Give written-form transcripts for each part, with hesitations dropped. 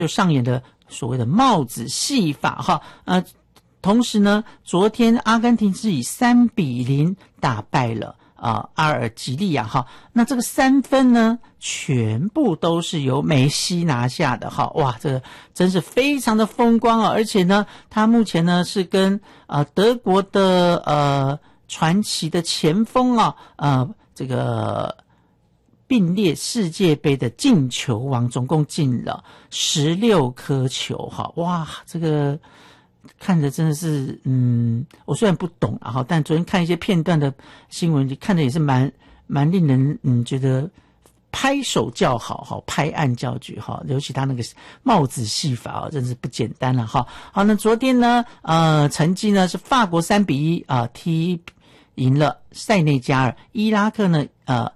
就上演了所谓的帽子戏法哈。同时呢，昨天阿根廷是以3-0打败了阿尔及利亚哈。那这个3分呢，全部都是由梅西拿下的哈。哇，这个真是非常的风光啊！而且呢，他目前呢是跟德国的传奇的前锋这个并列世界杯的进球王，总共进了16颗球哈。哇，这个看着真的是我虽然不懂啊，但昨天看一些片段的新闻，看着也是蛮令人觉得拍手叫好哈，拍案叫绝哈，尤其他那个帽子戏法真是不简单了哈。好，那昨天呢成绩呢是法国3-1踢赢了塞内加尔，伊拉克呢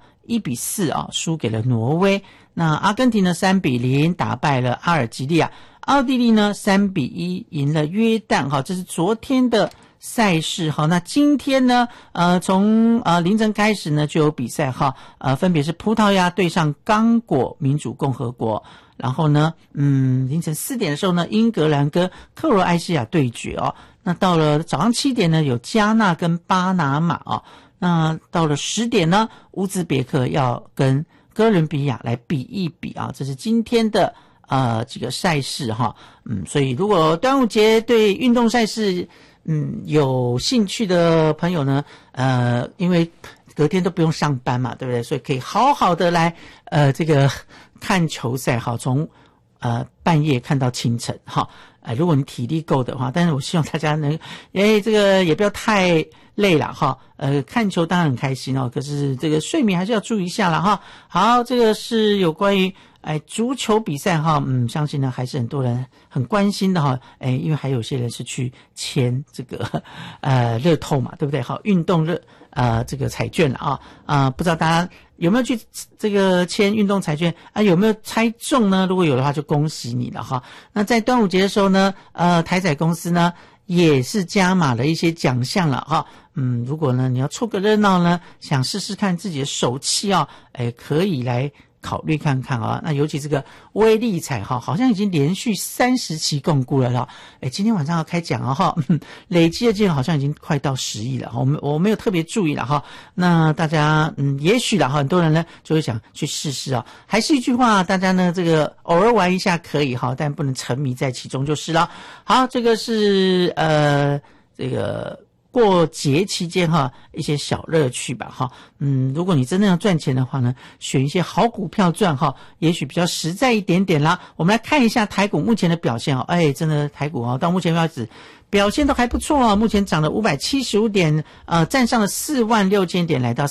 1-4输给了挪威。那阿根廷呢3-0打败了阿尔及利亚，奥地利呢3-1赢了约旦哈。这是昨天的赛事哈。那今天呢从凌晨开始呢就有比赛哈，分别是葡萄牙对上刚果民主共和国，然后呢凌晨4点的时候呢英格兰跟克罗埃西亚对决哦。那到了早上7点呢有加纳跟巴拿马哦。那到了10点呢乌兹别克要跟哥伦比亚来比一比啊。这是今天的这个赛事哈。所以如果端午节对运动赛事有兴趣的朋友呢，因为隔天都不用上班嘛，对不对？所以可以好好的来这个看球赛哈，从半夜看到清晨哈。如果你体力够的话，但是我希望大家能这个也不要太累了哈。看球当然很开心哦，可是这个睡眠还是要注意一下了哈。好，这个是有关于足球比赛哈。相信呢还是很多人很关心的哈。因为还有些人是去签这个乐透嘛，对不对？好，运动这个彩券了不知道大家有没有去这个签运动彩券有没有猜中呢？如果有的话就恭喜你了哈。那在端午节的时候呢台彩公司呢也是加码了一些奖项了哈。如果呢你要凑个热闹呢，想试试看自己的手气可以来考虑看看啊。那尤其这个威力彩哈，好像已经连续30期共估了哈。今天晚上要开奖哈，累积的金额好像已经快到10亿了。我没有特别注意了哈。那大家也许了哈，很多人呢就会想去试试啊。还是一句话，大家呢这个偶尔玩一下可以哈，但不能沉迷在其中就是了。好，这个是这个过节期间哈一些小乐趣吧哈。如果你真的要赚钱的话呢，选一些好股票赚哈，也许比较实在一点点啦。我们来看一下台股目前的表现真的台股到目前为止表现都还不错目前涨了575点，站上了46000点，来到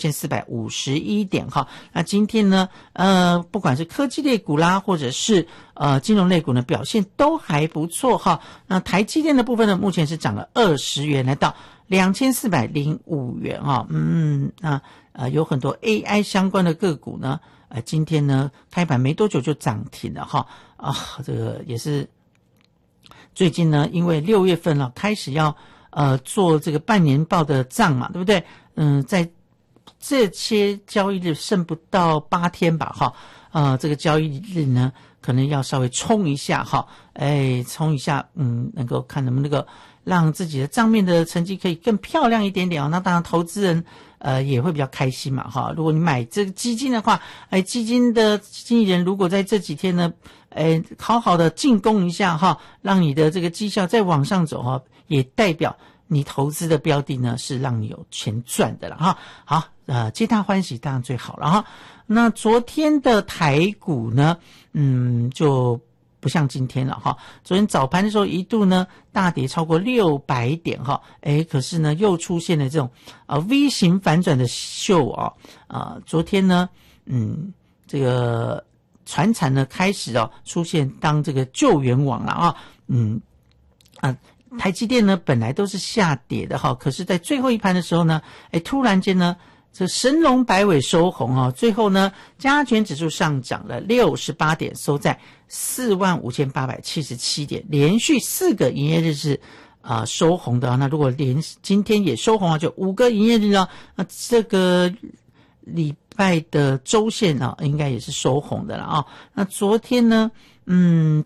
46451点哈。那今天呢不管是科技类股啦，或者是金融类股呢，表现都还不错哈。那台积电的部分呢，目前是涨了20元，来到2405元有很多 AI 相关的个股呢今天呢开盘没多久就涨停了哈。这个也是最近呢，因为6月份了开始要做这个半年报的账嘛，对不对？在这些交易日剩不到8天吧哈。这个交易日呢可能要稍微冲一下哈。冲一下能够看能不能够让自己的账面的成绩可以更漂亮一点点那当然投资人也会比较开心嘛哈。如果你买这个基金的话基金的经纪人如果在这几天呢好好的进攻一下哈，让你的这个绩效再往上走哈，也代表你投资的标的呢是让你有钱赚的了哈。好皆大欢喜当然最好了哈。那昨天的台股呢就不像今天了哈。昨天早盘的时候一度呢大跌超过600点哈。可是呢又出现了这种V 型反转的秀昨天呢这个传产呢开始出现当这个救援网了台积电呢本来都是下跌的哈，可是在最后一盘的时候呢突然间呢这神龙摆尾收红最后呢加权指数上涨了68点，收在45877点，连续4个营业日是收红的那如果连今天也收红就5个营业日那这个礼拜的周线应该也是收红的了那昨天呢